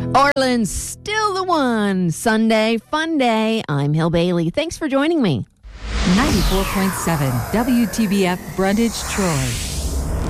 Orland's still the one. Sunday, fun day. I'm Hill Bailey. Thanks for joining me. 94.7 WTBF Brundage, Troy.